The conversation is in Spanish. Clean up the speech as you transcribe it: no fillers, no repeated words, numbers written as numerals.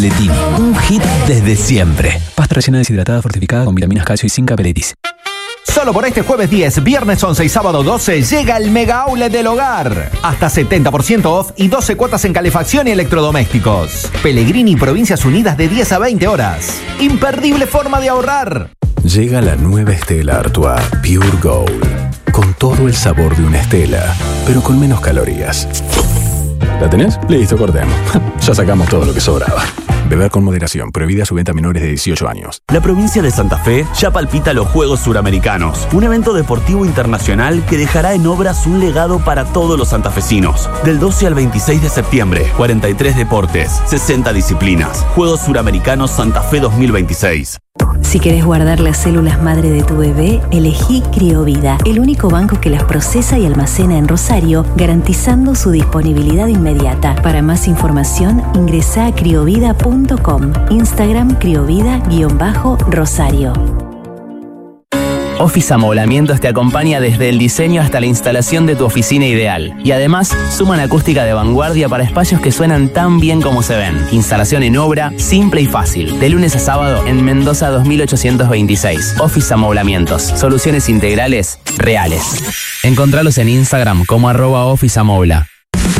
Letini, un hit desde siempre. Pasta rellena deshidratada fortificada con vitaminas, calcio y zinc Aperitis. Solo por este jueves 10, viernes 11 y sábado 12 llega el Mega Outlet del Hogar. Hasta 70% off y 12 cuotas en calefacción y electrodomésticos. Pellegrini, Provincias Unidas, de 10 a 20 horas. Imperdible forma de ahorrar. Llega la nueva Stella Artois Pure Gold. Con todo el sabor de una Stella, pero con menos calorías. ¿La tenés? Listo, cortemos. Ya sacamos todo lo que sobraba. Beber con moderación. Prohibida su venta a menores de 18 años. La provincia de Santa Fe ya palpita los Juegos Suramericanos, un evento deportivo internacional que dejará en obras un legado para todos los santafesinos. Del 12 al 26 de septiembre, 43 deportes, 60 disciplinas. Juegos Suramericanos Santa Fe 2026. Si querés guardar las células madre de tu bebé, elegí Criovida, el único banco que las procesa y almacena en Rosario, garantizando su disponibilidad inmediata. Para más información, ingresá a criovida.com, Instagram criovida_Rosario. Office Amoblamientos te acompaña desde el diseño hasta la instalación de tu oficina ideal. Y además, suman acústica de vanguardia para espacios que suenan tan bien como se ven. Instalación en obra, simple y fácil. De lunes a sábado en Mendoza 2826. Office Amoblamientos. Soluciones integrales reales. Encontralos en Instagram como @OfficeAmobla.